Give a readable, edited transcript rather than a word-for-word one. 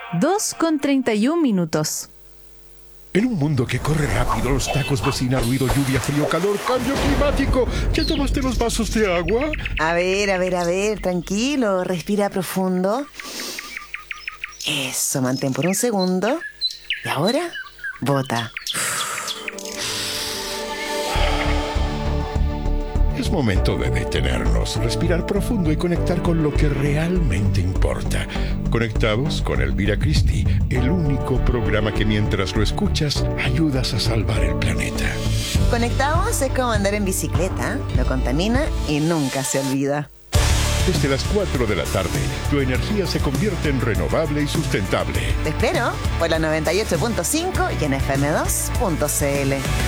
2:31. En un mundo que corre rápido, los tacos, vecina, ruido, lluvia, frío, calor, cambio climático. ¿Ya tomaste los vasos de agua? A ver, tranquilo, respira profundo. Eso, mantén por un segundo. Y ahora, bota. Es momento de detenernos, respirar profundo y conectar con lo que realmente importa. Conectados con Elvira Christie, el único programa que mientras lo escuchas, ayudas a salvar el planeta. Conectados es como andar en bicicleta, no contamina y nunca se olvida. Desde las 4 de la tarde, tu energía se convierte en renovable y sustentable. Te espero por la 98.5 y en fm2.cl.